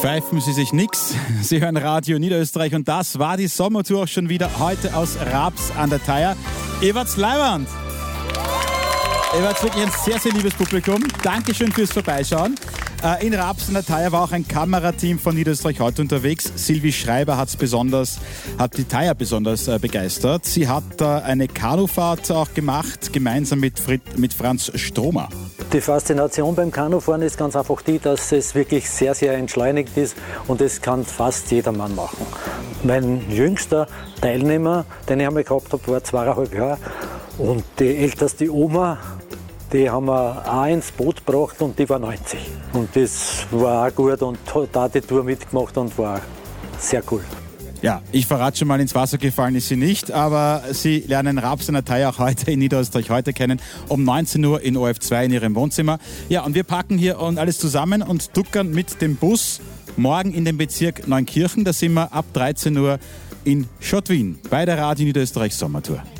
Pfeifen Sie sich nix. Sie hören Radio Niederösterreich und das war die Sommertour auch schon wieder heute aus Raps an der Theier. Ewerts Leiwand. Ewerts wirklich ein sehr, sehr liebes Publikum. Dankeschön fürs Vorbeischauen. In Raps an der Theier war auch ein Kamerateam von Niederösterreich heute unterwegs. Silvi Schreiber hat die Theier besonders begeistert. Sie hat eine Kanufahrt auch gemacht, gemeinsam mit Franz Stromer. Die Faszination beim Kanufahren ist ganz einfach die, dass es wirklich sehr, sehr entschleunigt ist und das kann fast jedermann machen. Mein jüngster Teilnehmer, den ich einmal gehabt habe, war 2,5 Jahre und die älteste Oma, die haben wir auch ins Boot gebracht und die war 90. Und das war auch gut und hat auch die Tour mitgemacht und war sehr cool. Ja, ich verrate schon mal, ins Wasser gefallen ist sie nicht, aber Sie lernen Raps an der Theier auch heute in Niederösterreich heute kennen, um 19 Uhr in OF2 in Ihrem Wohnzimmer. Ja, und wir packen hier und alles zusammen und duckern mit dem Bus morgen in den Bezirk Neunkirchen. Da sind wir ab 13 Uhr in Schottwien bei der Radio Niederösterreich Sommertour.